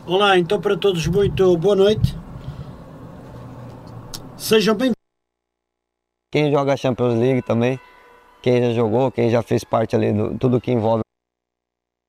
Olá, então para todos muito boa noite. Sejam bem. Quem joga a Champions League também, quem já jogou, quem já fez parte ali do tudo que envolve